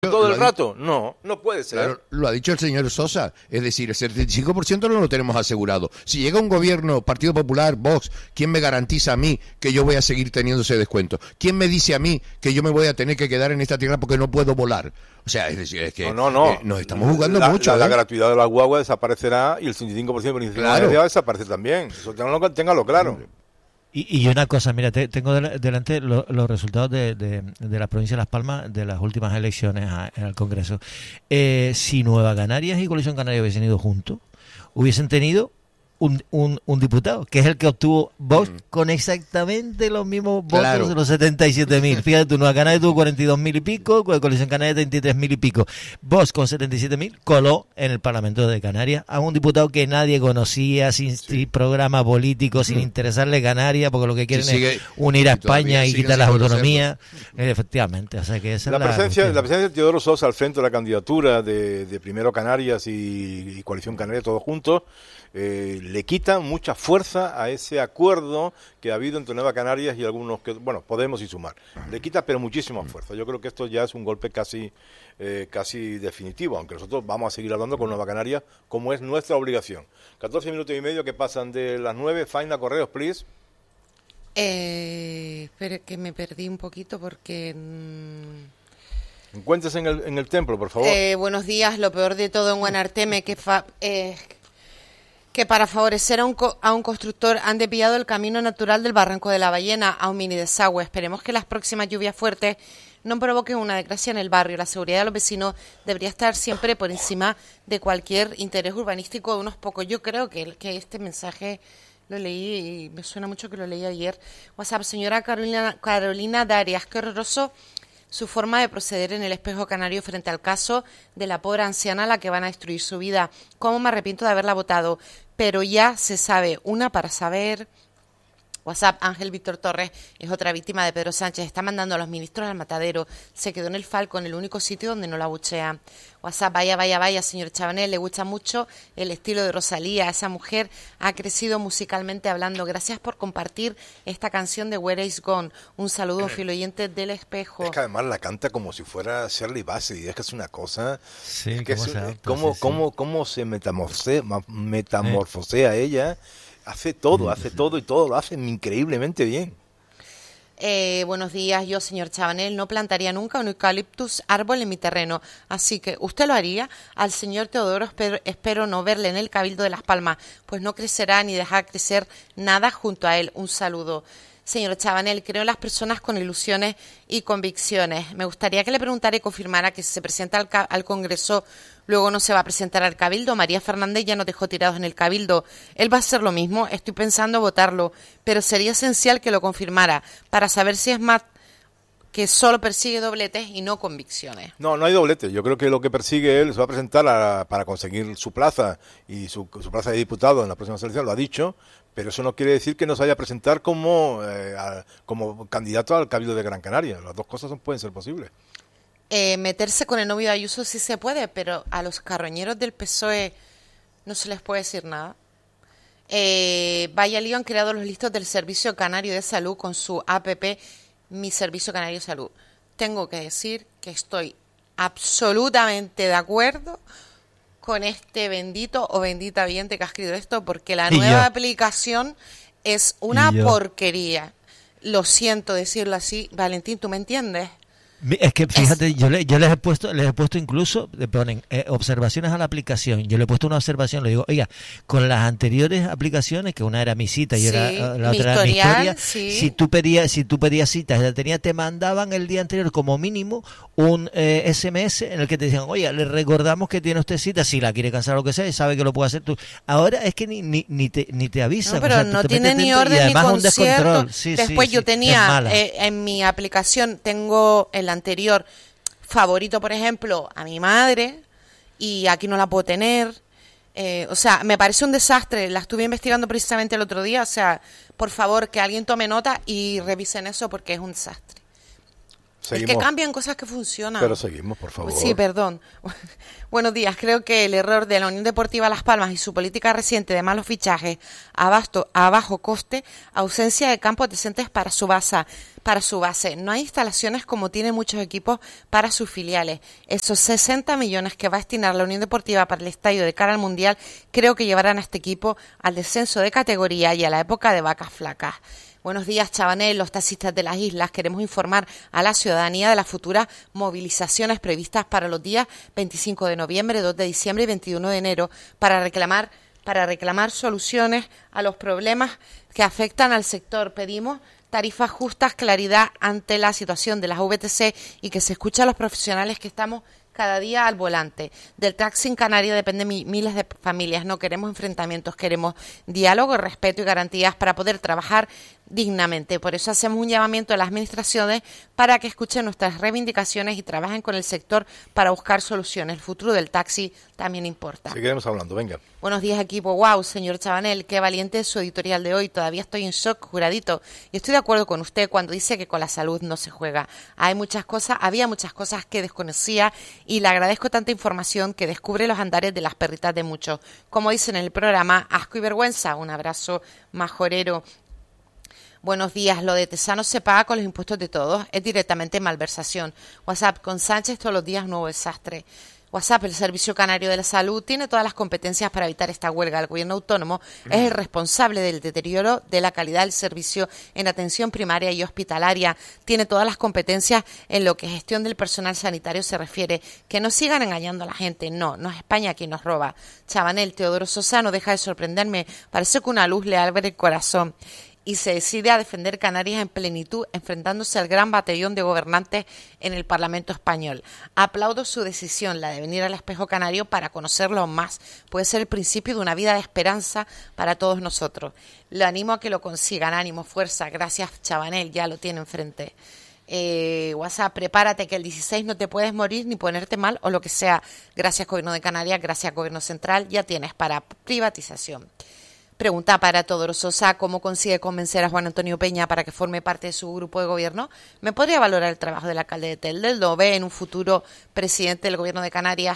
todo el rato. No puede ser. Claro, lo ha dicho el señor Sosa, es decir, el 75% no lo tenemos asegurado. Si llega un gobierno, Partido Popular, Vox, ¿quién me garantiza a mí que yo voy a seguir teniendo ese descuento? ¿Quién me dice a mí que yo me voy a tener que quedar en esta tierra porque no puedo volar? O sea, es decir, es que nos estamos jugando mucho. La gratuidad de la guagua desaparecerá y el 65% de beneficio de la desaparece también. Eso téngalo claro. Y una cosa, mira, tengo delante los resultados de la provincia de Las Palmas de las últimas elecciones al Congreso. Si Nueva Canarias y Coalición Canaria hubiesen ido juntos, hubiesen tenido un diputado, que es el que obtuvo Vox con exactamente los mismos votos de los 77.000. Fíjate tú, Nueva Canarias tuvo 42.000 y pico, Coalición Canaria 33.000 y pico. Vox con 77.000 coló en el Parlamento de Canarias a un diputado que nadie conocía, sin programa político, sin interesarle Canarias, porque lo que quieren es unir a España y quitar las autonomías. Efectivamente, o sea que esa la presencia de Teodoro Sosa al frente de la candidatura de primero Canarias y Coalición Canaria todos juntos le quita mucha fuerza a ese acuerdo que ha habido entre Nueva Canarias y algunos que, Podemos y Sumar. Le quita pero muchísima fuerza. Yo creo que esto ya es un golpe casi definitivo, aunque nosotros vamos a seguir hablando con Nueva Canarias como es nuestra obligación. 14 minutos y medio que pasan de las 9. Faina, correos, please. Espera que me perdí un poquito porque... Encuentres en el templo, por favor. Buenos días. Lo peor de todo en Guanarteme que para favorecer a un constructor han desviado el camino natural del Barranco de la Ballena a un mini desagüe. Esperemos que las próximas lluvias fuertes no provoquen una desgracia en el barrio. La seguridad de los vecinos debería estar siempre por encima de cualquier interés urbanístico de unos pocos. Yo creo que este mensaje lo leí y me suena mucho que lo leí ayer. WhatsApp, señora Carolina Darias, qué horroroso su forma de proceder en el Espejo Canario frente al caso de la pobre anciana a la que van a destruir su vida. Cómo me arrepiento de haberla votado, pero ya se sabe, una para saber. WhatsApp, Ángel Víctor Torres es otra víctima de Pedro Sánchez, está mandando a los ministros al matadero, se quedó en el Falcon, el único sitio donde no la abuchea. WhatsApp, vaya, señor Chabanel, le gusta mucho el estilo de Rosalía, esa mujer ha crecido musicalmente hablando. Gracias por compartir esta canción de Where Is Gone. Un saludo, fiel oyente del Espejo. Es que además la canta como si fuera Shirley Bassey, es que es una cosa... Sí, es que cómo se metamorfosea ella... Hace todo y todo lo hace increíblemente bien. Buenos días, yo, señor Chabanel, no plantaría nunca un eucaliptus árbol en mi terreno, así que usted lo haría. Al señor Teodoro espero no verle en el Cabildo de Las Palmas, pues no crecerá ni dejará crecer nada junto a él. Un saludo. Señor Chabanel, creo en las personas con ilusiones y convicciones. Me gustaría que le preguntara y confirmara que si se presenta al Congreso, luego no se va a presentar al Cabildo. María Fernández ya nos dejó tirados en el Cabildo. Él va a hacer lo mismo. Estoy pensando votarlo, pero sería esencial que lo confirmara para saber si es más que solo persigue dobletes y no convicciones. No hay dobletes. Yo creo que lo que persigue él se va a presentar para conseguir su plaza y su plaza de diputado en la próxima elección, lo ha dicho, pero eso no quiere decir que no se vaya a presentar como candidato al Cabildo de Gran Canaria. Las dos cosas pueden ser posibles. Meterse con el novio de Ayuso sí se puede, pero a los carroñeros del PSOE no se les puede decir nada. Vaya lío, han creado los listos del Servicio Canario de Salud con su APP Mi Servicio Canario de Salud. Tengo que decir que estoy absolutamente de acuerdo con este bendito o bendita oyente que ha escrito esto, porque la nueva aplicación es una porquería. Lo siento decirlo así. Valentín, ¿tú me entiendes? Es que fíjate, yo les he puesto incluso, le ponen observaciones a la aplicación. Yo le he puesto una observación, le digo, oiga, con las anteriores aplicaciones, que una era mi cita y la otra era mi historia, si tú pedías citas, te mandaban el día anterior como mínimo un SMS en el que te decían, oiga, le recordamos que tiene usted cita, si la quiere cancelar o lo que sea, y sabe que lo puede hacer tú. Ahora es que ni te avisan. No, pero o sea, no tiene ni orden ni concierto. Después yo tenía en mi aplicación, tengo el anterior favorito, por ejemplo, a mi madre, y aquí no la puedo tener. O sea, me parece un desastre. La estuve investigando precisamente el otro día. O sea, por favor, que alguien tome nota y revisen eso porque es un desastre. Seguimos. Es que cambian cosas que funcionan. Pero seguimos, por favor. Sí, perdón. Buenos días. Creo que el error de la Unión Deportiva Las Palmas y su política reciente de malos fichajes a bajo coste, ausencia de campos decentes para su base. No hay instalaciones como tienen muchos equipos para sus filiales. Esos 60 millones que va a destinar la Unión Deportiva para el estadio de cara al Mundial, creo que llevarán a este equipo al descenso de categoría y a la época de vacas flacas. Buenos días, Chabanel, los taxistas de las islas. Queremos informar a la ciudadanía de las futuras movilizaciones previstas para los días 25 de noviembre, 2 de diciembre y 21 de enero para reclamar soluciones a los problemas que afectan al sector. Pedimos tarifas justas, claridad ante la situación de las VTC y que se escuche a los profesionales que estamos cada día al volante. Del taxi en Canarias dependen miles de familias. No queremos enfrentamientos, queremos diálogo, respeto y garantías para poder trabajar dignamente. Por eso hacemos un llamamiento a las administraciones para que escuchen nuestras reivindicaciones y trabajen con el sector para buscar soluciones. El futuro del taxi también importa. Seguiremos hablando, venga. Buenos días, equipo. Wow, señor Chabanel, qué valiente es su editorial de hoy. Todavía estoy en shock, juradito. Y estoy de acuerdo con usted cuando dice que con la salud no se juega. Había muchas cosas que desconocía y le agradezco tanta información que descubre los andares de las perritas de muchos. Como dicen en el programa, asco y vergüenza. Un abrazo majorero. Buenos días, lo de Tesano se paga con los impuestos de todos, es directamente malversación. WhatsApp, con Sánchez todos los días nuevo desastre. WhatsApp, el Servicio Canario de la Salud tiene todas las competencias para evitar esta huelga. El gobierno autónomo es el responsable del deterioro de la calidad del servicio en atención primaria y hospitalaria. Tiene todas las competencias en lo que gestión del personal sanitario se refiere. Que no sigan engañando a la gente. No es España quien nos roba. Chabanel, Teodoro Sosa no deja de sorprenderme. Parece que una luz le abre el corazón. Y se decide a defender Canarias en plenitud, enfrentándose al gran batallón de gobernantes en el Parlamento español. Aplaudo su decisión, la de venir al Espejo Canario para conocerlo más. Puede ser el principio de una vida de esperanza para todos nosotros. Le animo a que lo consigan. Ánimo, fuerza. Gracias, Chabanel, ya lo tiene enfrente. WhatsApp, prepárate que el 16 no te puedes morir ni ponerte mal o lo que sea. Gracias, Gobierno de Canarias, gracias, Gobierno Central, ya tienes para privatización. Pregunta para Teodoro Sosa, ¿cómo consigue convencer a Juan Antonio Peña para que forme parte de su grupo de gobierno? ¿Me podría valorar el trabajo del alcalde de Telde? ¿Lo ve en un futuro presidente del gobierno de Canarias?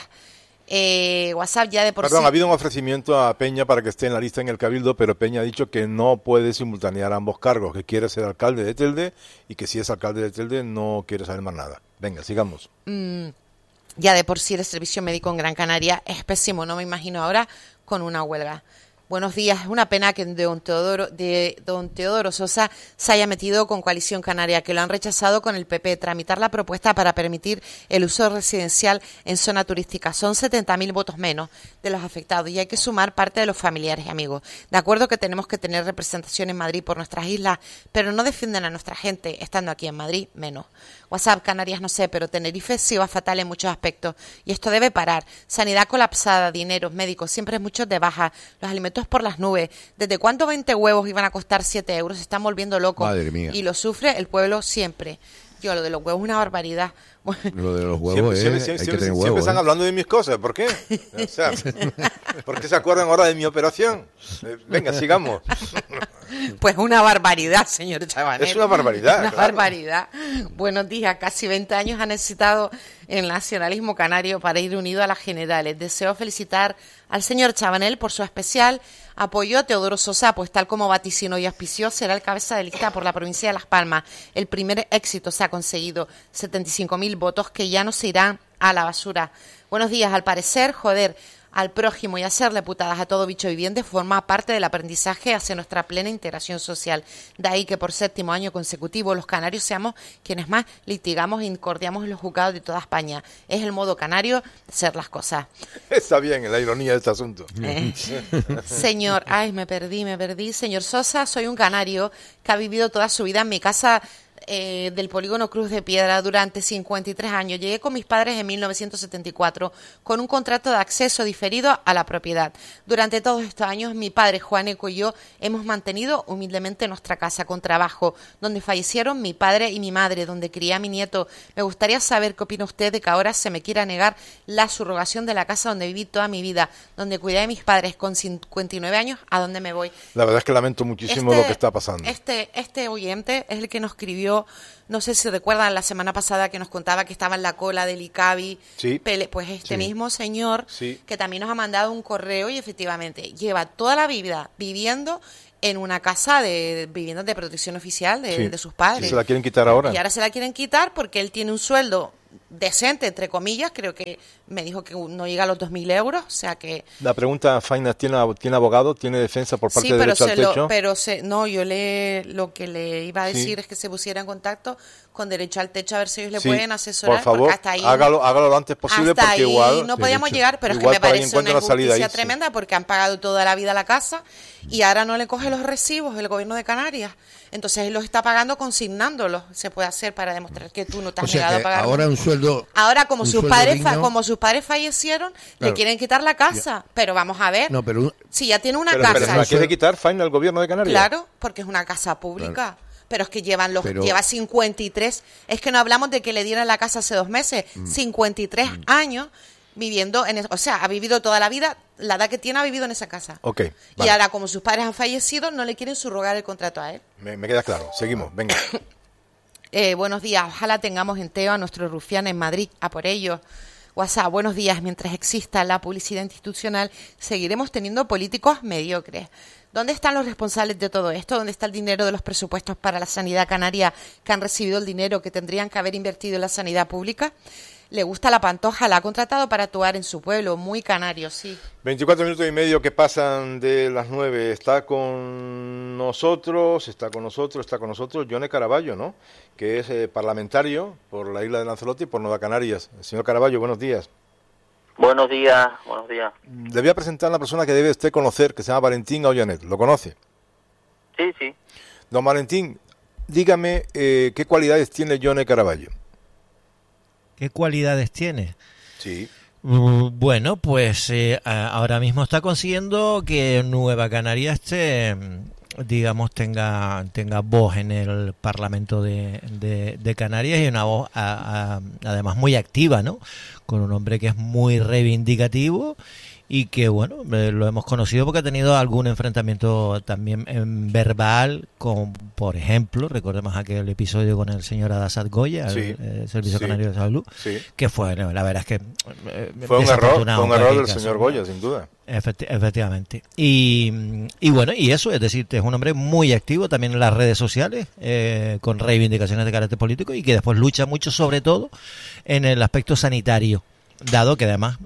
WhatsApp ya de por Perdón, sí... ha habido un ofrecimiento a Peña para que esté en la lista en el Cabildo, pero Peña ha dicho que no puede simultanear ambos cargos, que quiere ser alcalde de Telde y que si es alcalde de Telde no quiere saber más nada. Venga, sigamos. Ya de por sí el servicio médico en Gran Canaria es pésimo, no me imagino ahora con una huelga. Buenos días. Es una pena que don Teodoro Sosa se haya metido con Coalición Canaria, que lo han rechazado con el PP. Tramitar la propuesta para permitir el uso residencial en zona turística. Son 70.000 votos menos de los afectados y hay que sumar parte de los familiares y amigos. De acuerdo que tenemos que tener representación en Madrid por nuestras islas, pero no defienden a nuestra gente estando aquí en Madrid, menos. WhatsApp, Canarias no sé, pero Tenerife sí va fatal en muchos aspectos y esto debe parar. Sanidad colapsada, dineros, médicos, siempre muchos de baja, los alimentos por las nubes. ¿Desde cuánto 20 huevos iban a costar 7 euros? Se están volviendo locos. Madre mía. Y lo sufre el pueblo siempre. Lo de los huevos es una barbaridad. Lo de los huevos hay que tener huevos. Siempre están hablando de mis cosas, ¿por qué? O sea, ¿por qué se acuerdan ahora de mi operación? Venga, sigamos. Pues una barbaridad, señor Chabanel. Es una barbaridad. Una claro. barbaridad. Buenos días. Casi 20 años ha necesitado el nacionalismo canario para ir unido a las generales. Deseo felicitar al señor Chabanel por su especial apoyo a Teodoro Sosa, pues tal como vaticinó y auspició, será el cabeza de lista por la provincia de Las Palmas. El primer éxito se ha conseguido, 75.000 votos que ya no se irán a la basura. Buenos días. Al parecer, joder al prójimo y hacerle putadas a todo bicho viviente forma parte del aprendizaje hacia nuestra plena integración social. De ahí que por 7º año consecutivo los canarios seamos quienes más litigamos e incordiamos en los juzgados de toda España. Es el modo canario de hacer las cosas. Está bien la ironía de este asunto. Señor, me perdí. Señor Sosa, soy un canario que ha vivido toda su vida en mi casa del polígono Cruz de Piedra durante 53 años. Llegué con mis padres en 1974 con un contrato de acceso diferido a la propiedad. Durante todos estos años mi padre Juaneco y yo hemos mantenido humildemente nuestra casa con trabajo, donde fallecieron mi padre y mi madre, donde crié a mi nieto. Me gustaría saber qué opina usted de que ahora se me quiera negar la subrogación de la casa donde viví toda mi vida, donde cuidé de mis padres con 59 años. ¿A dónde me voy? La verdad es que lamento muchísimo lo que está pasando. Este oyente es el que nos escribió Pero no sé si recuerdan la semana pasada que nos contaba que estaba en la cola del ICABI. Sí. Pues este Sí. mismo señor Sí. que también nos ha mandado un correo y efectivamente lleva toda la vida viviendo en una casa de viviendas de protección oficial Sí. de sus padres. ¿Y se la quieren quitar ahora? Y ahora se la quieren quitar porque él tiene un sueldo decente, entre comillas, creo que me dijo que no llega a los 2.000 euros, o sea que... La pregunta, Faina, ¿tiene abogado? ¿Tiene defensa por parte Sí, de pero Derecho al Techo? no, lo que le iba a decir Sí. es que se pusiera en contacto con Derecho al Techo a ver si ellos le Sí, pueden asesorar. por favor, porque hasta ahí, hágalo lo antes posible hasta porque ahí igual... no podíamos Derecho. llegar, pero es que Igual me para que parece una encuentre una salida injusticia ahí, sí. tremenda porque han pagado toda la vida la casa y ahora no le coge los recibos el gobierno de Canarias. Entonces él los está pagando consignándolos. Se puede hacer para demostrar que tú no te O has sea negado a que pagar. ahora un sueldo... Ahora, como un sus sueldo padres digno- como sus padres fallecieron, le Claro. quieren quitar la casa. Pero vamos a ver, No, pero si ya tiene una Pero casa. ¿se la quiere quitar, Faina, el gobierno de Canarias? Claro, porque es una casa pública. Pero es que Pero- lleva 53, es que no hablamos de que le dieran la casa hace 2 meses, 53 años viviendo o sea, ha vivido toda la vida, la edad que tiene ha vivido en esa casa. Ok, Y vale. ahora, como sus padres han fallecido, no le quieren subrogar el contrato a él. Me queda claro. Seguimos, venga. Buenos días, ojalá tengamos en Teo a nuestro rufián en Madrid, a por ello. WhatsApp, buenos días, mientras exista la publicidad institucional, seguiremos teniendo políticos mediocres. ¿Dónde están los responsables de todo esto? ¿Dónde está el dinero de los presupuestos para la sanidad canaria que han recibido el dinero que tendrían que haber invertido en la sanidad pública? Le gusta la Pantoja, la ha contratado para actuar en su pueblo, muy canario, sí. 24 minutos y medio que pasan de las 9. Está con nosotros Yone Caraballo, ¿no? Que es parlamentario por la isla de Lanzarote y por Nueva Canarias. Señor Caraballo, buenos días. Buenos días, buenos días. Le voy a presentar a una persona que debe usted conocer, que se llama Valentín Ollonet. ¿Lo conoce? Sí, sí. Don Valentín, dígame qué cualidades tiene Yone Caraballo. ¿Qué cualidades tiene? Sí. Bueno, pues ahora mismo está consiguiendo que Nueva Canarias digamos, tenga voz en el Parlamento de Canarias y una voz además muy activa, ¿no? Con un hombre que es muy reivindicativo y que, bueno, lo hemos conocido porque ha tenido algún enfrentamiento también verbal con, por ejemplo, recordemos aquel episodio con el señor Adasat Goya, Sí, el Servicio sí, Canario de Salud, sí. que fue, la verdad es que Fue un desafortunado error en del cualquier caso, señor ¿no? Goya, sin duda. Efectivamente. Y bueno, y eso, es decir, es un hombre muy activo también en las redes sociales, con reivindicaciones de carácter político y que después lucha mucho, sobre todo, en el aspecto sanitario. Dado que además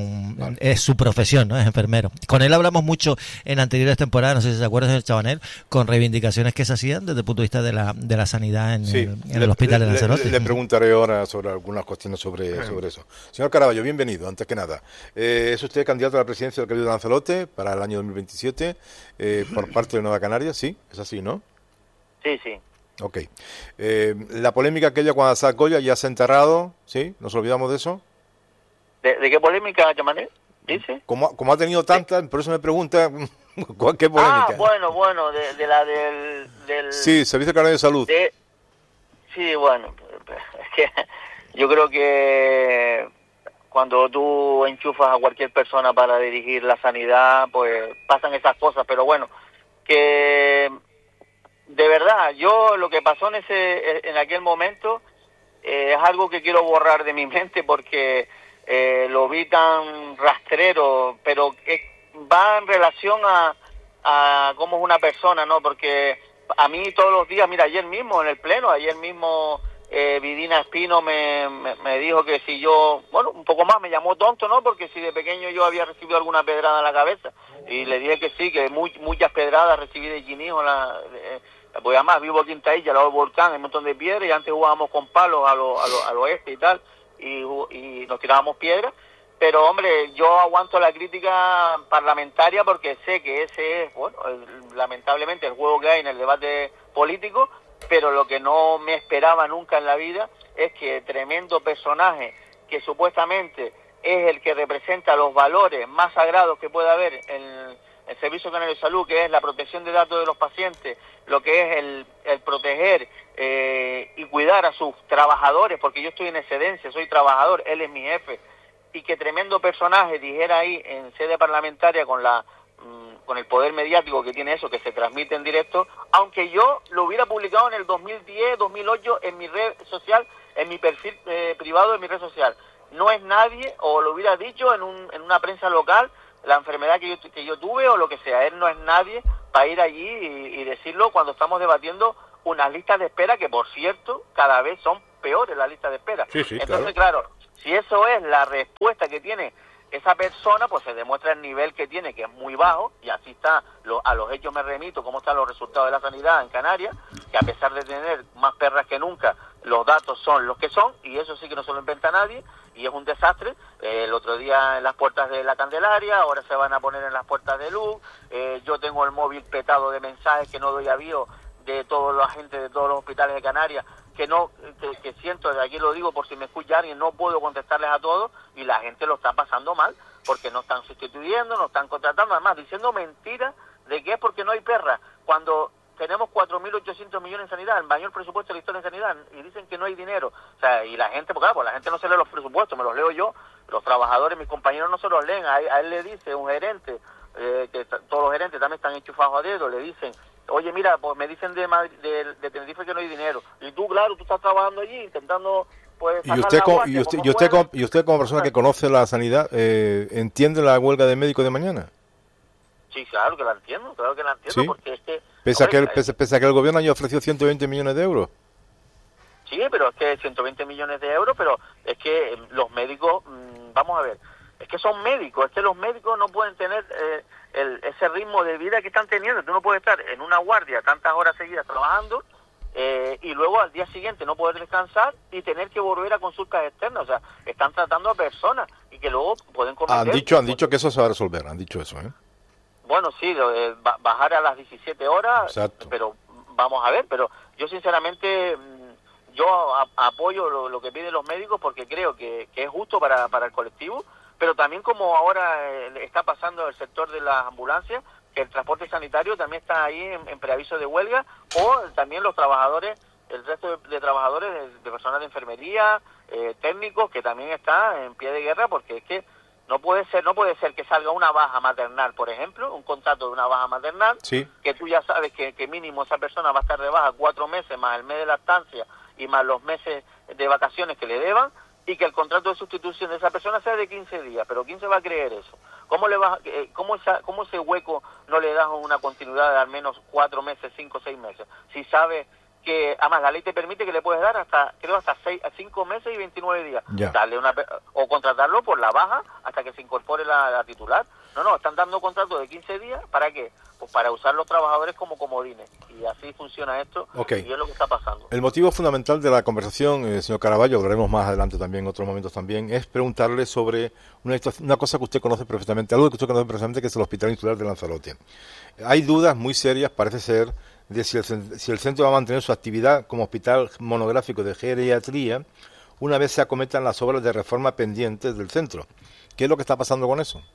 es su profesión, ¿no? Es enfermero. Con él hablamos mucho en anteriores temporadas, no sé si se acuerdan, señor Chabanel, con reivindicaciones que se hacían desde el punto de vista de la sanidad en el hospital de Lanzarote. Le preguntaré ahora sobre algunas cuestiones sobre eso. Señor Caraballo, bienvenido, antes que nada. ¿Es usted candidato a la presidencia del Cabildo de Lanzarote para el año 2027 por parte de Nueva Canarias? Sí, es así, ¿no? Sí, sí. Ok. La polémica aquella con Adasat Goya ya se ha enterrado, ¿sí? ¿Nos olvidamos de eso? ¿De qué polémica, Chamanel? ¿Dice? Como ha tenido tantas, por eso me pregunta qué polémica. Ah, bueno, de la del... Sí, Servicio Canario de Salud. Sí, bueno, es que yo creo que cuando tú enchufas a cualquier persona para dirigir la sanidad, pues pasan esas cosas, pero bueno, que de verdad, yo lo que pasó en aquel momento es algo que quiero borrar de mi mente porque lo vi tan rastrero, pero va en relación a cómo es una persona, ¿no? Porque a mí todos los días, mira, ayer mismo en el pleno, Vidina Espino me dijo que si yo, bueno, un poco más, me llamó tonto, ¿no? Porque si de pequeño yo había recibido alguna pedrada en la cabeza, y le dije que sí, que muchas pedradas recibí de Ginijo, pues además vivo aquí en Tailla, al lado del volcán, hay un montón de piedras, y antes jugábamos con palos al oeste y tal, y nos tirábamos piedras, pero hombre, yo aguanto la crítica parlamentaria porque sé que ese es, bueno, lamentablemente el juego que hay en el debate político, pero lo que no me esperaba nunca en la vida es que tremendo personaje que supuestamente es el que representa los valores más sagrados que puede haber en el Servicio Canario de Salud, que es la protección de datos de los pacientes, lo que es el proteger y cuidar a sus trabajadores, porque yo estoy en excedencia, soy trabajador, él es mi jefe, y que tremendo personaje dijera ahí en sede parlamentaria con la con el poder mediático que tiene eso, que se transmite en directo, aunque yo lo hubiera publicado en el 2010, 2008 en mi red social, en mi perfil privado de mi red social. No es nadie, o lo hubiera dicho en una prensa local, la enfermedad que yo tuve o lo que sea. Él no es nadie para ir allí y decirlo cuando estamos debatiendo unas listas de espera que, por cierto, cada vez son peores las listas de espera. Sí, sí, entonces, claro, si eso es la respuesta que tiene esa persona, pues se demuestra el nivel que tiene, que es muy bajo, y así está, a los hechos me remito, cómo están los resultados de la sanidad en Canarias, que a pesar de tener más perras que nunca, los datos son los que son, y eso sí que no se lo inventa nadie, y es un desastre. El otro día en las puertas de la Candelaria, ahora se van a poner en las puertas de luz, yo tengo el móvil petado de mensajes que no doy avío de toda la gente de todos los hospitales de Canarias, que siento, de aquí lo digo por si me escucha alguien, no puedo contestarles a todos, y la gente lo está pasando mal, porque no están sustituyendo, no están contratando, además diciendo mentiras de que es porque no hay perras, cuando tenemos 4.800 millones en sanidad, el mayor presupuesto de la historia en sanidad, y dicen que no hay dinero. O sea, y la gente, porque claro, la gente no se lee los presupuestos, me los leo yo, los trabajadores, mis compañeros no se los leen, a él le dice un gerente, que todos los gerentes también están enchufados a dedo, le dicen, oye, mira, pues me dicen de Tenerife que no hay dinero, y tú, claro, tú estás trabajando allí intentando, pues, y usted como persona que conoce la sanidad, ¿entiende la huelga de médicos de mañana? Sí, claro que la entiendo, ¿Sí? Porque es que... Pese a que el gobierno haya ofrecido 120 millones de euros. Sí, pero es que 120 millones de euros, pero es que los médicos, vamos a ver, es que son médicos, es que los médicos no pueden tener ese ritmo de vida que están teniendo. Tú no puedes estar en una guardia tantas horas seguidas trabajando y luego al día siguiente no poder descansar y tener que volver a consultas externas. O sea, están tratando a personas y que luego pueden cometer... Han dicho que eso se va a resolver, han dicho eso, ¿eh? Bueno, sí, bajar a las 17 horas, exacto. Pero vamos a ver, pero yo sinceramente yo apoyo lo que piden los médicos porque creo que es justo para el colectivo, pero también como ahora está pasando el sector de las ambulancias, que el transporte sanitario también está ahí en preaviso de huelga, o también los trabajadores, el resto de trabajadores, de personal de enfermería, técnicos, que también está en pie de guerra, porque es que no puede ser que salga una baja maternal, por ejemplo, un contrato de una baja maternal, sí, que tú ya sabes que mínimo esa persona va a estar de baja 4 meses, más el mes de lactancia y más los meses de vacaciones que le deban, y que el contrato de sustitución de esa persona sea de 15 días. ¿Pero quién se va a creer eso? ¿Cómo ese hueco no le das una continuidad de al menos 4 meses, 5, 6 meses? Si sabes que, además, la ley te permite que le puedes dar hasta 5 meses y 29 días. Ya. O contratarlo por la baja hasta que se incorpore la titular. No, están dando contratos de 15 días, ¿para qué? Pues para usar los trabajadores como comodines. Y así funciona esto, okay. Y es lo que está pasando. El motivo fundamental de la conversación, señor Caraballo, hablaremos más adelante también, en otros momentos también, es preguntarle sobre una cosa que usted conoce perfectamente, algo que usted conoce perfectamente, que es el Hospital Insular de Lanzarote. Hay dudas muy serias, parece ser, de si el centro va a mantener su actividad como hospital monográfico de geriatría una vez se acometan las obras de reforma pendientes del centro. ¿Qué es lo que está pasando con eso?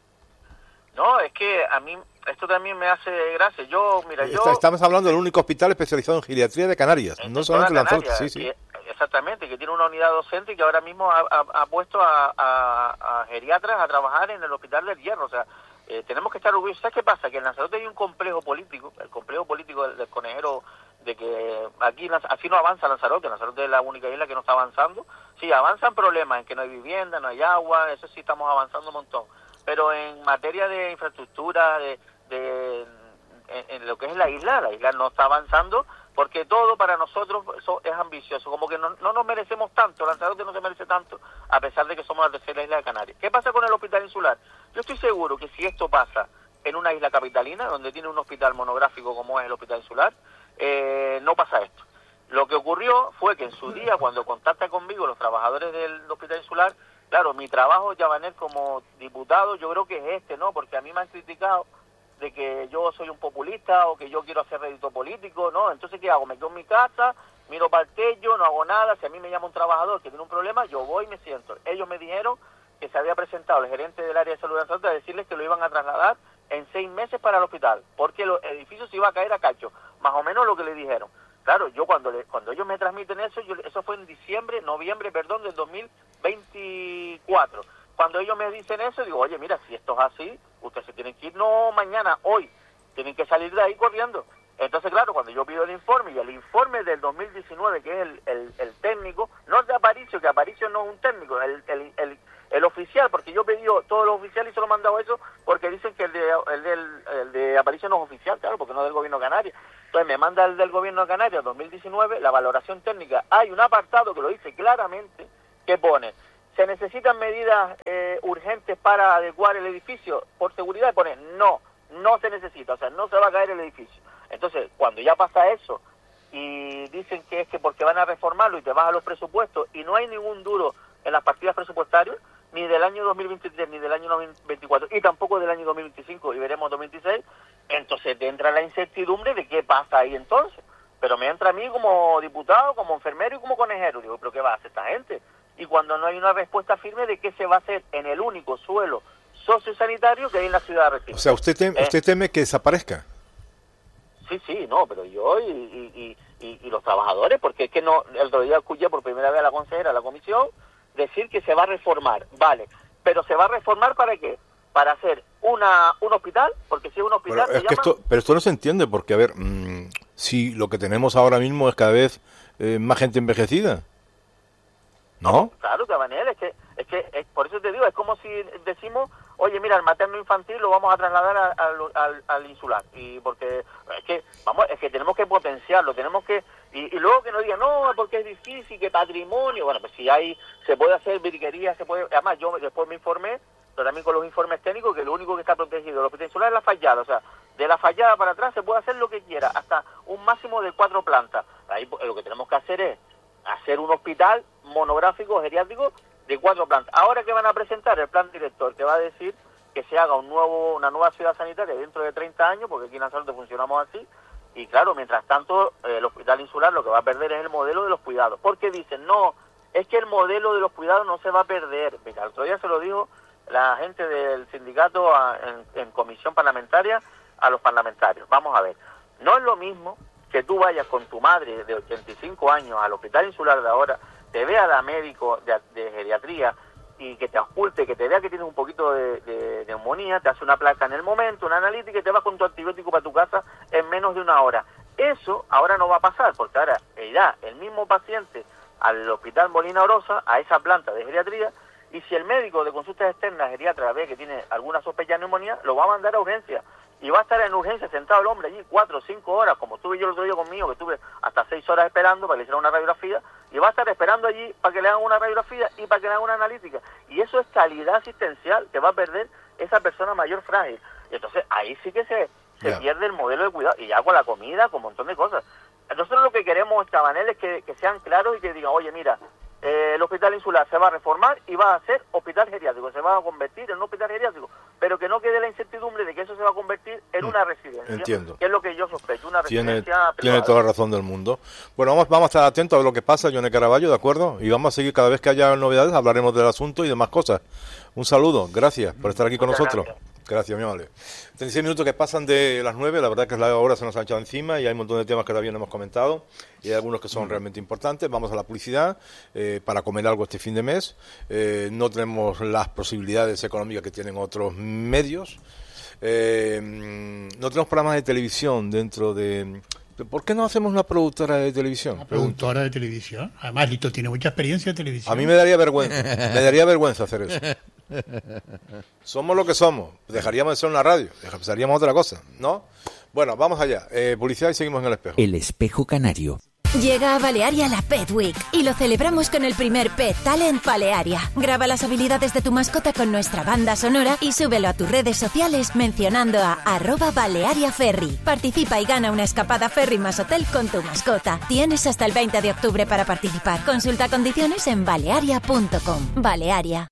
No, es que a mí esto también me hace gracia. Estamos hablando del único hospital especializado en geriatría de Canarias, no solamente Lanzarote. Sí. Exactamente, que tiene una unidad docente y que ahora mismo ha puesto a geriatras a trabajar en el Hospital del Hierro. O sea, tenemos que estar orgullosos. ¿Sabes qué pasa? Que en Lanzarote hay un complejo político, el complejo político del conejero, de que aquí así no avanza Lanzarote. Lanzarote es la única isla que no está avanzando. Sí, avanzan problemas en que no hay vivienda, no hay agua, eso sí estamos avanzando un montón. Pero en materia de infraestructura, en lo que es la isla no está avanzando, porque todo para nosotros es ambicioso, como que no nos merecemos tanto, Lanzarote no se merece tanto, a pesar de que somos la tercera isla de Canarias. ¿Qué pasa con el hospital insular? Yo estoy seguro que si esto pasa en una isla capitalina, donde tiene un hospital monográfico como es el hospital insular, no pasa esto. Lo que ocurrió fue que en su día, cuando contactan conmigo los trabajadores del hospital insular, claro, mi trabajo, Llavaner, como diputado, yo creo que es ¿no? Porque a mí me han criticado de que yo soy un populista o que yo quiero hacer rédito político, ¿no? Entonces, ¿qué hago? Me quedo en mi casa, miro para el techo, no hago nada. Si a mí me llama un trabajador que tiene un problema, yo voy y me siento. Ellos me dijeron que se había presentado el gerente del área de salud de Lanzarote a decirles que lo iban a trasladar en 6 meses para el hospital, porque el edificio se iba a caer a cacho, más o menos lo que le dijeron. Claro, yo cuando ellos me transmiten eso, eso fue en noviembre del 2024. cuando ellos me dicen eso, digo, oye, mira, si esto es así, ustedes se tienen que ir, no mañana, hoy, tienen que salir de ahí corriendo. Entonces, claro, cuando yo pido el informe, y el informe del 2019, que es el técnico, no el de Aparicio, que Aparicio no es un técnico, el oficial, porque yo pedí todos los oficiales y se lo he mandado eso, porque dicen que el de Aparicio no es oficial, claro, porque no es del gobierno de Canarias. Entonces me manda el del gobierno de Canarias 2019, la valoración técnica. Hay un apartado que lo dice claramente, que pone, ¿se necesitan medidas urgentes para adecuar el edificio por seguridad? Y pone, no se necesita, o sea, no se va a caer el edificio. Entonces, cuando ya pasa eso, y dicen que es que porque van a reformarlo y te vas a los presupuestos, y no hay ningún duro en las partidas presupuestarias, ni del año 2023, ni del año 2024, y tampoco del año 2025, y veremos 2026, entonces te entra la incertidumbre de qué pasa ahí entonces. Pero me entra a mí como diputado, como enfermero y como conejero. Digo, ¿pero qué va a hacer esta gente? Y cuando no hay una respuesta firme de qué se va a hacer en el único suelo sociosanitario que hay en la ciudad de Recife. O sea, usted teme que desaparezca. Sí, no, pero yo y los trabajadores, porque es que no, el otro día escuché por primera vez a la consejera de la comisión decir que se va a reformar, vale, pero ¿se va a reformar para qué? Para hacer un hospital, porque si es un hospital pero esto no se entiende, porque a ver, si lo que tenemos ahora mismo es cada vez más gente envejecida, ¿no? Claro, de manera, es que por eso te digo, es como si decimos, oye, mira, el materno infantil lo vamos a trasladar al insular, y porque es que tenemos que potenciarlo, tenemos que, y luego que nos digan, no, porque es difícil, que patrimonio, bueno, pues si se puede hacer virguería, además yo después me informé, pero también con los informes técnicos, que lo único que está protegido del hospital insular es la fachada, o sea, de la fachada para atrás se puede hacer lo que quiera, hasta un máximo de 4 plantas. Ahí lo que tenemos que hacer es hacer un hospital monográfico, geriátrico, de 4 plantas. Ahora que van a presentar el plan director, que va a decir que se haga una nueva ciudad sanitaria dentro de 30 años, porque aquí en Lanzarote funcionamos así, y claro, mientras tanto, el hospital insular lo que va a perder es el modelo de los cuidados, porque dicen, no, es que el modelo de los cuidados no se va a perder. Mira, el otro día se lo dijo la gente del sindicato en comisión parlamentaria a los parlamentarios. Vamos a ver, no es lo mismo que tú vayas con tu madre de 85 años al hospital insular de ahora, te vea la médico de geriatría y que te ausculte, que te vea que tienes un poquito de neumonía, te hace una placa en el momento, una analítica y te vas con tu antibiótico para tu casa en menos de una hora. Eso ahora no va a pasar, porque ahora irá el mismo paciente al hospital Molina Orosa, a esa planta de geriatría, y si el médico de consultas externas geriatra ve que tiene alguna sospecha de neumonía, lo va a mandar a urgencia. Y va a estar en urgencia sentado el hombre allí 4 o 5 horas, como estuve yo el otro día conmigo, que estuve hasta 6 horas esperando para que le hicieran una radiografía, y va a estar esperando allí para que le hagan una radiografía y para que le hagan una analítica. Y eso es calidad asistencial que va a perder esa persona mayor frágil. Y entonces ahí sí que se pierde el modelo de cuidado, y ya con la comida, con un montón de cosas. Nosotros lo que queremos, Chabanel, es que sean claros y que digan, oye, mira, el hospital insular se va a reformar y va a ser hospital geriátrico, se va a convertir en un hospital geriátrico, pero que no quede la incertidumbre de que eso se va a convertir en una residencia. Entiendo. Que es lo que yo sospecho, una residencia privada. Tiene toda la razón del mundo. Bueno, vamos a estar atentos a lo que pasa, Yone Caraballo, ¿de acuerdo? Y vamos a seguir cada vez que haya novedades, hablaremos del asunto y demás cosas. Un saludo, gracias por estar aquí con nosotros. Gracias, mi amable. 36 minutos que pasan de las 9, la verdad que la hora se nos ha echado encima y hay un montón de temas que todavía no hemos comentado y hay algunos que son realmente importantes. Vamos a la publicidad para comer algo este fin de mes. No tenemos las posibilidades económicas que tienen otros medios. No tenemos programas de televisión dentro de... ¿Por qué no hacemos una productora de televisión? Una productora de televisión. Además, Lito tiene mucha experiencia en televisión. A mí me daría vergüenza hacer eso. Somos lo que somos. Dejaríamos de ser una radio, haríamos otra cosa, ¿no? Bueno, vamos allá. Publicidad y seguimos en el espejo. El espejo canario. Llega a Balearia la Pet Week y lo celebramos con el primer Pet Talent Balearia. Graba las habilidades de tu mascota con nuestra banda sonora y súbelo a tus redes sociales mencionando a @BaleariaFerry. Participa y gana una escapada ferry más hotel con tu mascota. Tienes hasta el 20 de octubre para participar. Consulta condiciones en balearia.com. Balearia.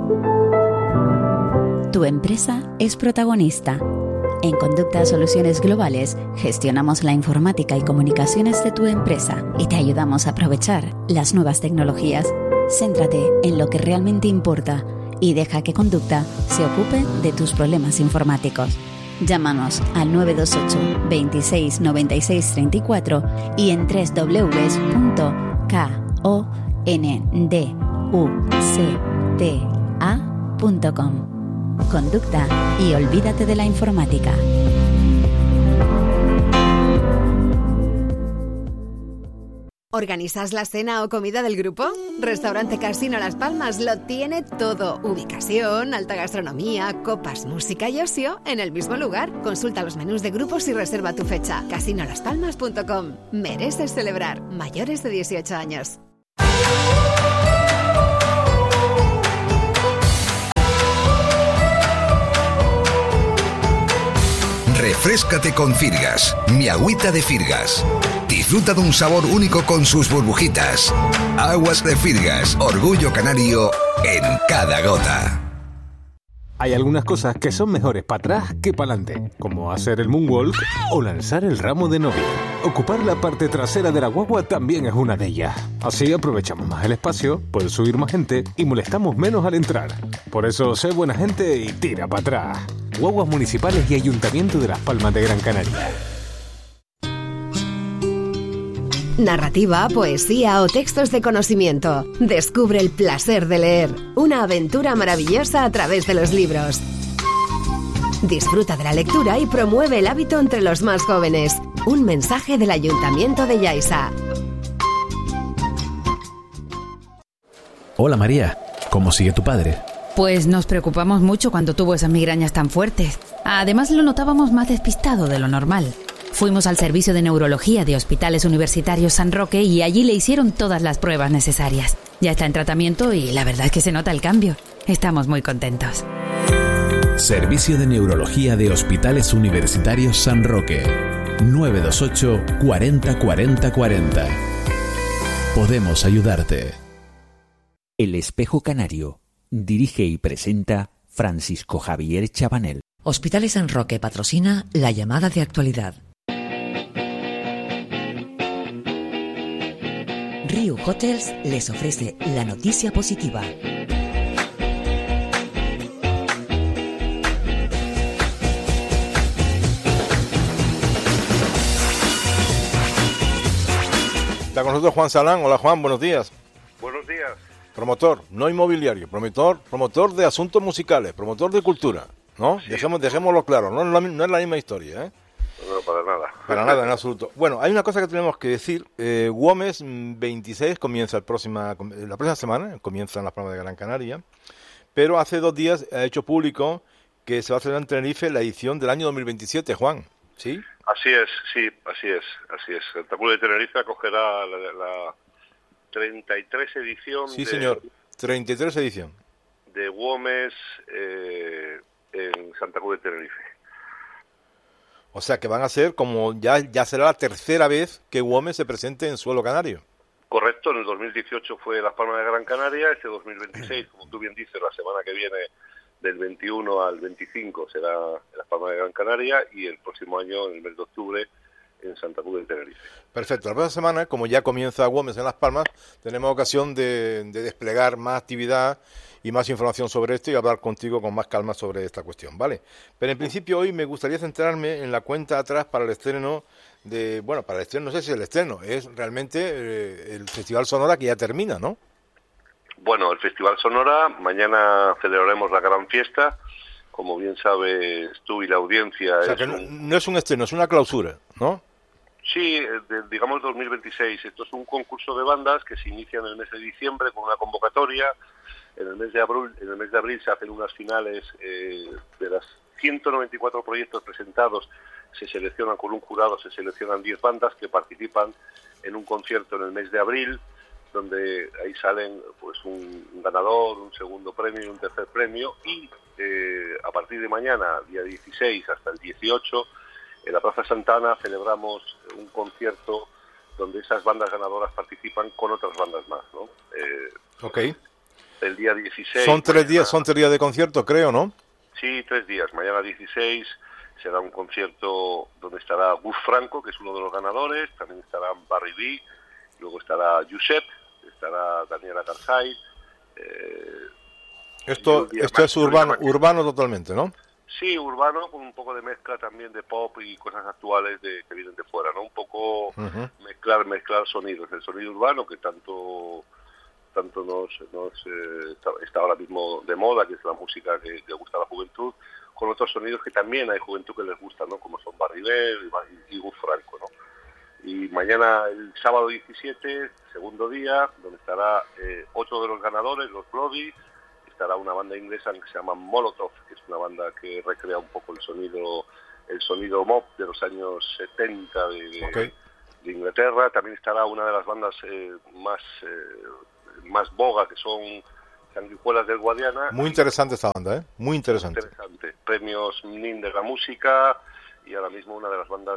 Tu empresa es protagonista. En Conducta Soluciones Globales gestionamos la informática y comunicaciones de tu empresa y te ayudamos a aprovechar las nuevas tecnologías. Céntrate en lo que realmente importa y deja que Conducta se ocupe de tus problemas informáticos. Llámanos al 928 26 96 34 y en www.konducta.com. conducta.com. Conducta y olvídate de la informática. ¿Organizas la cena o comida del grupo? Restaurante Casino Las Palmas lo tiene todo. Ubicación, alta gastronomía, copas, música y ocio en el mismo lugar. Consulta los menús de grupos y reserva tu fecha. casinolaspalmas.com. Mereces celebrar. Mayores de 18 años. Refréscate con Firgas, mi agüita de Firgas. Disfruta de un sabor único con sus burbujitas. Aguas de Firgas, orgullo canario en cada gota. Hay algunas cosas que son mejores para atrás que para adelante, como hacer el moonwalk o lanzar el ramo de novia. Ocupar la parte trasera de la guagua también es una de ellas. Así aprovechamos más el espacio, puede subir más gente y molestamos menos al entrar. Por eso, sé buena gente y tira para atrás. Guaguas municipales y Ayuntamiento de Las Palmas de Gran Canaria. Narrativa, poesía o textos de conocimiento. Descubre el placer de leer. Una aventura maravillosa a través de los libros. Disfruta de la lectura y promueve el hábito entre los más jóvenes. Un mensaje del Ayuntamiento de Yaiza. Hola María, ¿cómo sigue tu padre? Pues nos preocupamos mucho cuando tuvo esas migrañas tan fuertes. Además lo notábamos más despistado de lo normal. Fuimos al servicio de neurología de Hospitales Universitarios San Roque y allí le hicieron todas las pruebas necesarias. Ya está en tratamiento y la verdad es que se nota el cambio. Estamos muy contentos. Servicio de Neurología de Hospitales Universitarios San Roque. 928 40 40 40. Podemos ayudarte. El Espejo Canario. Dirige y presenta Francisco Javier Chabanel. Hospitales San Roque patrocina la llamada de actualidad. Riu Hotels les ofrece la noticia positiva. Está con nosotros Juan Salán. Hola Juan, buenos días. Buenos días. Promotor, no inmobiliario, promotor de asuntos musicales, promotor de cultura, ¿no? Sí. Dejémoslo claro, no es la misma historia, ¿eh? No, para nada. Para nada, en absoluto. Bueno, hay una cosa que tenemos que decir. Güomes 26 comienza la próxima semana, comienza en Las Palmas de Gran Canaria, pero hace 2 días ha hecho público que se va a celebrar en Tenerife la edición del año 2027, Juan, ¿sí? Así es, sí, así es. Santa Cruz de Tenerife acogerá la 33 edición. Sí, señor, 33 edición. De Güomes en Santa Cruz de Tenerife. O sea que van a ser como ya será la tercera vez que Güomes se presente en suelo canario. Correcto, en el 2018 fue Las Palmas de Gran Canaria, este 2026, como tú bien dices, la semana que viene del 21 al 25 será en Las Palmas de Gran Canaria y el próximo año, en el mes de octubre, en Santa Cruz de Tenerife. Perfecto, la próxima semana, como ya comienza Güomes en Las Palmas, tenemos ocasión de desplegar más actividad y más información sobre esto y hablar contigo con más calma sobre esta cuestión, ¿vale? Pero en principio hoy me gustaría centrarme en la cuenta atrás para el estreno no sé si el estreno, es realmente el Festival Sonora que ya termina, ¿no? Bueno, el Festival Sonora, mañana celebraremos la gran fiesta, como bien sabes tú y la audiencia. O sea, que no es un estreno, es una clausura, ¿no? Sí, digamos 2026. Esto es un concurso de bandas que se inicia en el mes de diciembre con una convocatoria. En el mes de abril se hacen unas finales de las 194 proyectos presentados. Se seleccionan con un jurado, se seleccionan 10 bandas que participan en un concierto en el mes de abril, donde ahí salen pues un ganador, un segundo premio y un tercer premio. Y a partir de mañana, día 16 hasta el 18, en la Plaza Santana celebramos un concierto donde esas bandas ganadoras participan con otras bandas más, ¿no? Ok. El día 16... Son 3 días de concierto, creo, ¿no? Sí, 3 días. Mañana 16 será un concierto donde estará Gus Franco, que es uno de los ganadores, también estarán Barry B, luego estará Josep, estará Daniela Garzai. Esto es urbano totalmente, ¿no? Sí, urbano, con un poco de mezcla también de pop y cosas actuales que vienen de fuera, ¿no? Un poco mezclar sonidos. El sonido urbano, que tanto tanto está ahora mismo de moda, que es la música que gusta a la juventud, con otros sonidos que también hay juventud que les gusta, ¿no? Como son Barribel y Gus Franco, ¿no? Y mañana, el sábado 17, segundo día, donde estará 8 de los ganadores, los Bloody, estará una banda inglesa que se llama Molotov, que es una banda que recrea un poco el sonido mob de los años 70 de Inglaterra. También estará una de las bandas más boga, que son Sanguijuelas del Guadiana. Muy interesante esta banda, muy interesante. Premios NIN de la música, y ahora mismo una de las bandas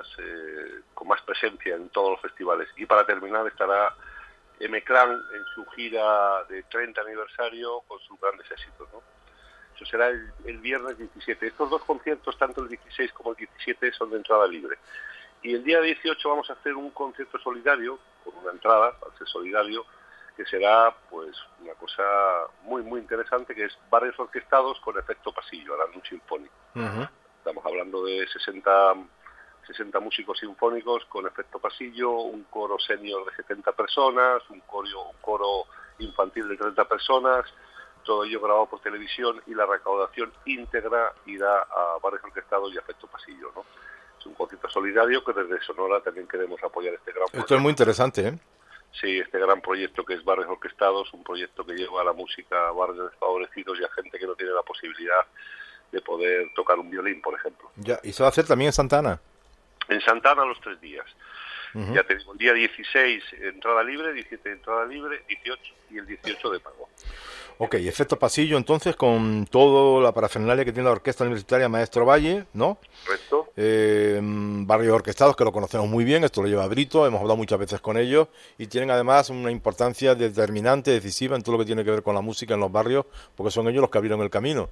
con más presencia en todos los festivales. Y para terminar estará M-Clan en su gira de 30 aniversario con sus grandes éxitos, ¿no? Eso será el viernes 17. Estos dos conciertos, tanto el 16 como el 17, son de entrada libre. Y el día 18 vamos a hacer un concierto solidario, con una entrada, al ser solidario, que será pues una cosa muy muy interesante, que es barrios orquestados con efecto pasillo, Arandú sinfónico. Estamos hablando de 60 músicos sinfónicos con efecto pasillo, un coro senior de 70 personas, un coro infantil de 30 personas, todo ello grabado por televisión, y la recaudación íntegra irá a barrios orquestados y a efecto pasillo, ¿no? Es un concierto solidario que desde Sonora también queremos apoyar este gran proyecto. Esto es muy interesante, ¿eh? Sí, este gran proyecto que es Barrios Orquestados, un proyecto que lleva la música a barrios desfavorecidos y a gente que no tiene la posibilidad de poder tocar un violín, por ejemplo. Ya, ¿y se va a hacer también en Santa Ana? En Santa Ana los 3 días. Ya te digo, el día 16 entrada libre, 17 entrada libre, 18 y el 18 de pago. Ok, efecto pasillo entonces, con toda la parafernalia que tiene la Orquesta Universitaria Maestro Valle, ¿no? Correcto. Barrios orquestados, que lo conocemos muy bien, esto lo lleva Brito, hemos hablado muchas veces con ellos, y tienen además una importancia determinante, decisiva en todo lo que tiene que ver con la música en los barrios, porque son ellos los que abrieron el camino.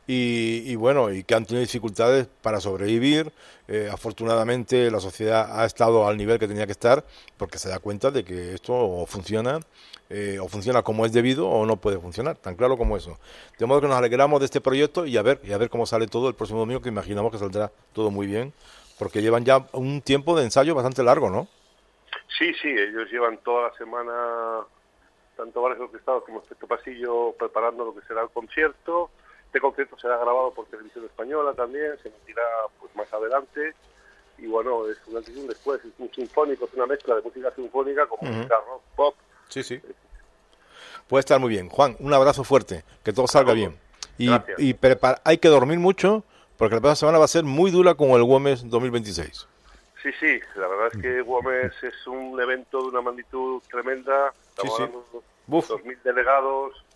Y bueno, y que han tenido dificultades para sobrevivir. Afortunadamente la sociedad ha estado al nivel que tenía que estar, porque se da cuenta de que esto o funciona como es debido, o no puede funcionar, tan claro como eso. De modo que nos alegramos de este proyecto y a ver cómo sale todo el próximo domingo, que imaginamos que saldrá todo muy bien, porque llevan ya un tiempo de ensayo bastante largo, ¿no? Sí, ellos llevan toda la semana, tanto Barrios Orquestados como Efecto Pasillo, preparando lo que será el concierto. Este concierto será grabado por Televisión Española también, se emitirá pues más adelante, y bueno, es un antes y un después, es un sinfónico, es una mezcla de música sinfónica con música rock, pop. Sí. Puede estar muy bien. Juan, un abrazo fuerte, que todo salga bien. Y hay que dormir mucho, porque la próxima semana va a ser muy dura con el Güemes 2026. Sí, la verdad es que Güemes es un evento de una magnitud tremenda. Estamos hablando de 2.000 delegados,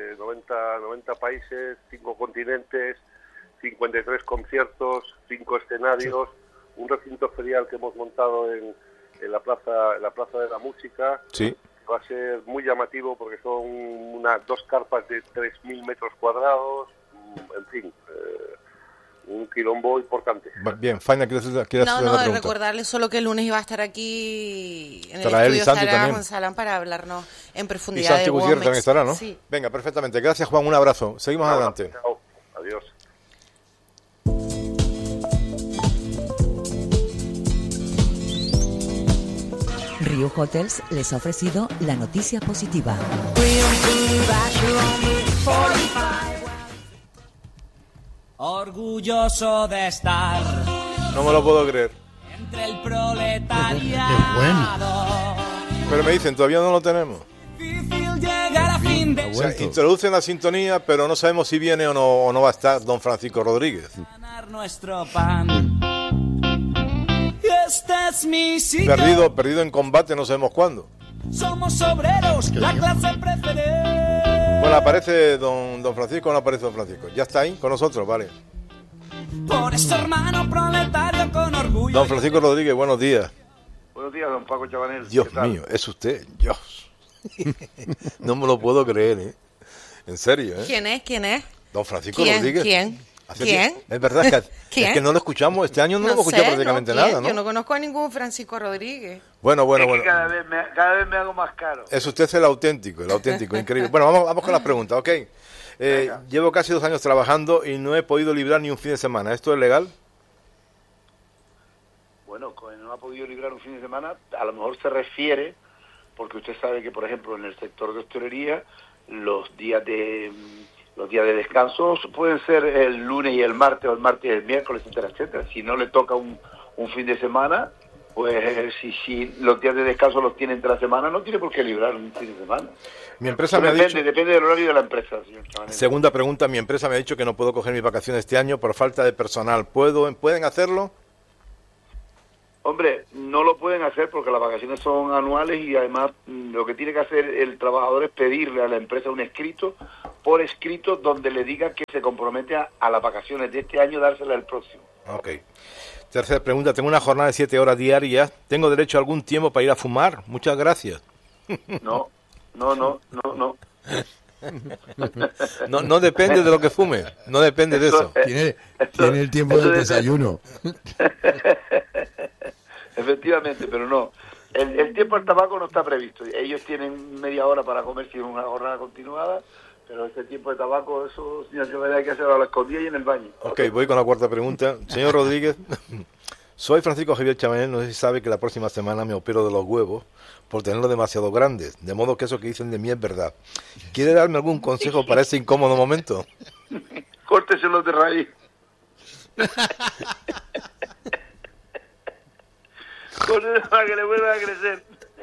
90 países, 5 continentes, 53 conciertos, 5 escenarios, un recinto ferial que hemos montado en la plaza de la música. Sí. Va a ser muy llamativo porque son 2 carpas de 3.000 metros cuadrados, en fin, un quilombo importante. Bien, Faina, ¿quieres hacer una pregunta? Recordarle solo que el lunes iba a estar aquí en el estará estudio también. Juan Salán para hablarnos en profundidad. Y Santi de Gutiérrez Womex. también estará, ¿no? Sí. Venga, perfectamente. Gracias, Juan, un abrazo. Seguimos adelante. Chao. Adiós. Riu Hotels les ha ofrecido la noticia positiva. Orgulloso de estar No me lo puedo creer. entre el proletariado. Pero me dicen, todavía no lo tenemos. Difícil llegar a fin de O sea, introducen la sintonía, pero no sabemos si viene o no va a estar don Francisco Rodríguez. ganar nuestro pan. Este es mi sitio. Perdido en combate, no sabemos cuándo. Somos obreros, la clase preferente. Bueno, ¿aparece don Francisco o no aparece don Francisco? Ya está ahí con nosotros, vale. Por eso, hermano proletario, con orgullo. Don Francisco Rodríguez, buenos días. Buenos días, don Paco Chabanel. Dios mío, es usted, Dios. No me lo puedo creer, ¿eh? En serio, ¿eh? ¿Quién es? Don Francisco Rodríguez. ¿Quién? Es verdad que, es que no lo escuchamos, este año no lo hemos escuchado prácticamente nada, ¿no? Yo no conozco a ningún Francisco Rodríguez. Bueno. Es que cada vez me hago más caro. Es usted el auténtico, increíble. Bueno, vamos con las preguntas, ¿ok? Llevo casi 2 años trabajando y no he podido librar ni un fin de semana. ¿Esto es legal? Bueno, no ha podido librar un fin de semana, a lo mejor se refiere porque usted sabe que, por ejemplo, en el sector de hostelería, los días de descanso pueden ser el lunes y el martes, o el martes y el miércoles, etcétera, etcétera. Si no le toca un fin de semana, pues si los días de descanso los tiene entre la semana, no tiene por qué librar un fin de semana. Mi empresa me ha dicho... Depende del horario de la empresa, señor Chabanel. Segunda pregunta, mi empresa me ha dicho que no puedo coger mis vacaciones este año por falta de personal. ¿Pueden hacerlo? Hombre, no lo pueden hacer porque las vacaciones son anuales y además lo que tiene que hacer el trabajador es pedirle a la empresa un escrito, por escrito, donde le diga que se compromete a las vacaciones de este año dársela el próximo. Ok. Tercera pregunta, tengo una jornada de 7 horas diarias. ¿Tengo derecho a algún tiempo para ir a fumar? Muchas gracias. No. No depende de lo que fume, no depende de eso. Tiene el tiempo del desayuno. Efectivamente, pero no. El tiempo del tabaco no está previsto. Ellos tienen media hora para comer si es una jornada continuada, pero ese tiempo de tabaco, eso, señor Chabanel, hay que hacerlo a la escondida y en el baño. Ok, voy con la cuarta pregunta. Señor Rodríguez, soy Francisco Javier Chabanel, no sé si sabe que la próxima semana me opero de los huevos por tenerlos demasiado grandes, de modo que eso que dicen de mí es verdad. ¿Quiere darme algún consejo para ese incómodo momento? Córteselos de raíz. Para que le vuelvan a crecer.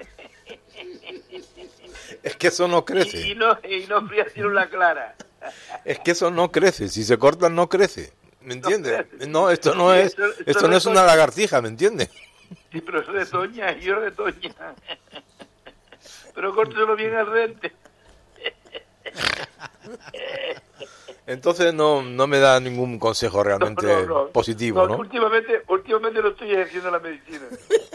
Es que eso no crece. Y no fríaselo la clara. Es que eso no crece, si se cortan no crece. ¿Me entiendes? No, esto no es una lagartija, ¿me entiendes? Sí, pero es retoña, yo retoña. Pero córteselo bien al frente. Entonces no me da ningún consejo realmente positivo, ¿no? Últimamente no estoy ejerciendo la medicina.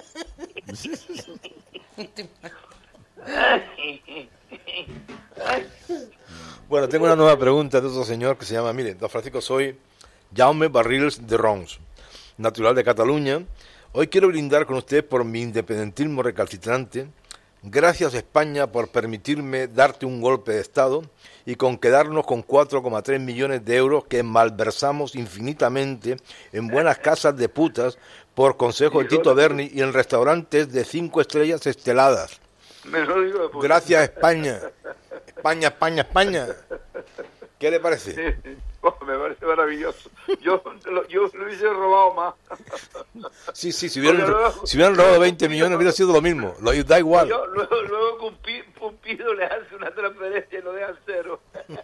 Bueno, tengo una nueva pregunta de otro señor que se llama, mire, don Francisco, soy Jaume Barrils de Rons, natural de Cataluña. Hoy quiero brindar con usted por mi independentismo recalcitrante. Gracias, España, por permitirme darte un golpe de Estado y con quedarnos con 4,3 millones de euros que malversamos infinitamente en buenas casas de putas por consejo de Tito Berni y en restaurantes de 5 estrellas esteladas. Gracias, España. España. ¿Qué le parece? Me parece maravilloso. Yo lo hubiese robado más. Sí, si hubieran robado 20 millones hubiera sido lo mismo. Da igual. Luego Pumpido le hace una transferencia y lo deja cero.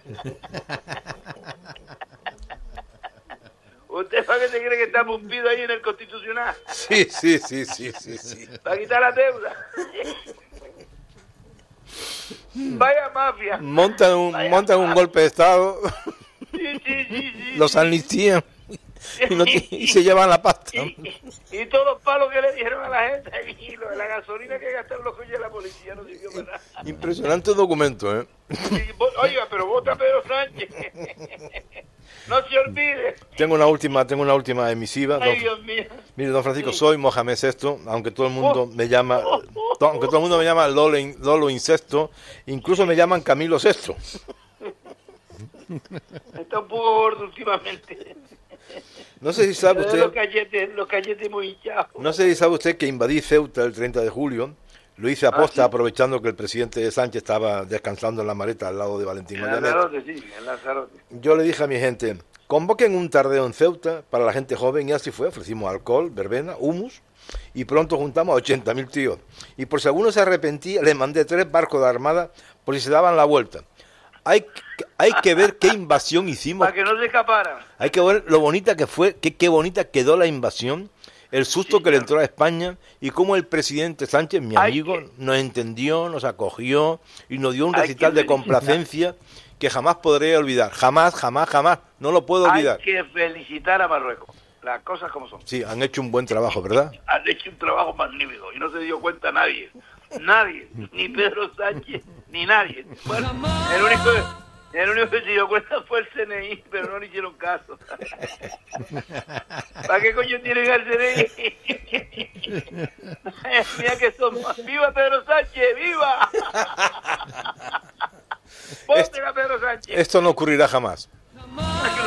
¿Usted para qué se cree que está Pumpido ahí en el Constitucional? Sí. Para quitar la deuda. Vaya mafia. Montan un golpe de Estado. Sí. Los amnistían y se llevan la pasta. Y todos los palos que le dieron a la gente y lo de la gasolina que gastaron los coches de la policía no sirvió para nada. Impresionante documento, ¿eh? Oiga, pero vota Pedro Sánchez. No se olvide. Tengo una última emisiva. Ay, Dios mío. Mire, don Francisco, soy Mohamed VI, aunque todo el mundo me llama Lolo Incesto, incluso me llaman Camilo VI. Está un poco gordo últimamente. No sé si sabe usted... Los cachetes muy hinchados. No sé si sabe usted que invadí Ceuta el 30 de julio. Lo hice aposta, ¿sí? Aprovechando que el presidente Sánchez estaba descansando en la maleta al lado de Valentín Mayanet. En Lanzarote. Yo le dije a mi gente, convoquen un tardeo en Ceuta para la gente joven, y así fue. Ofrecimos alcohol, verbena, humus, y pronto juntamos a 80.000 tíos. Y por si alguno se arrepentía, les mandé 3 barcos de armada por si se daban la vuelta. Hay que ver qué invasión hicimos. Para que no se escaparan. Hay que ver lo bonita que fue, qué bonita quedó la invasión, el susto que le entró a España y cómo el presidente Sánchez, mi amigo, nos entendió, nos acogió y nos dio un recital de complacencia que jamás podré olvidar. Jamás. No lo puedo olvidar. Hay que felicitar a Marruecos. Las cosas como son. Sí, han hecho un buen trabajo, ¿verdad? Han hecho un trabajo magnífico y no se dio cuenta nadie. Nadie, ni Pedro Sánchez, ni nadie. Bueno, el único que se dio cuenta fue el CNI, pero no le hicieron caso. ¿Para qué coño tienen al CNI? Mira que son. ¡Viva Pedro Sánchez! ¡Viva! ¡Voten a Pedro Sánchez! Esto no ocurrirá jamás.